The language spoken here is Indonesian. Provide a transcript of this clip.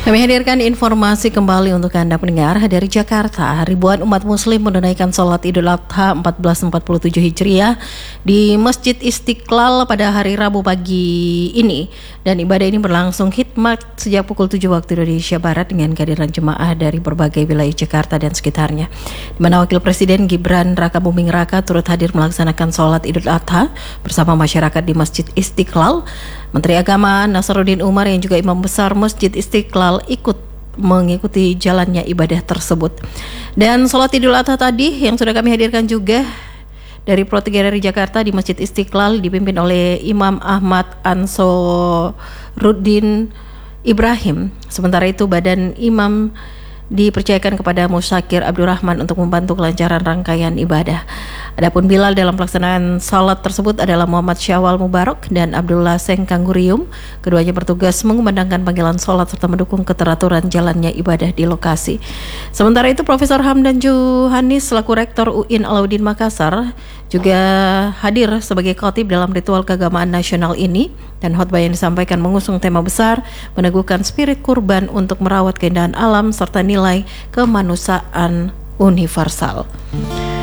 Kami hadirkan informasi kembali untuk Anda pendengar dari Jakarta. Ribuan umat muslim menunaikan sholat Idul Adha 1447 Hijriah di Masjid Istiqlal pada hari Rabu pagi ini. Dan ibadah ini berlangsung khidmat sejak pukul 7 waktu Indonesia Barat dengan kehadiran jemaah dari berbagai wilayah Jakarta dan sekitarnya. Di mana Wakil Presiden Gibran Rakabuming Raka turut hadir melaksanakan sholat Idul Adha bersama masyarakat di Masjid Istiqlal. Menteri Agama Nasaruddin Umar yang juga Imam Besar Masjid Istiqlal ikut mengikuti jalannya ibadah tersebut. Dan sholat Idul Adha tadi yang sudah kami hadirkan juga dari Pro 3 dari Jakarta di Masjid Istiqlal dipimpin oleh Imam Ahmad Ansoruddin Ibrahim. Sementara itu Badan Imam dipercayakan kepada Musyakir Abdurrahman untuk membantu kelancaran rangkaian ibadah. Adapun Bilal dalam pelaksanaan salat tersebut adalah Muhammad Syawal Mubarak dan Abdullah Seng Kanggurium. Keduanya bertugas mengumandangkan panggilan salat serta mendukung keteraturan jalannya ibadah di lokasi. Sementara itu Profesor Hamdan Juhanis selaku Rektor UIN Alauddin Makassar juga hadir sebagai khatib dalam ritual keagamaan nasional ini, dan khotbah yang disampaikan mengusung tema besar meneguhkan spirit kurban untuk merawat keindahan alam serta nilai kemanusiaan universal.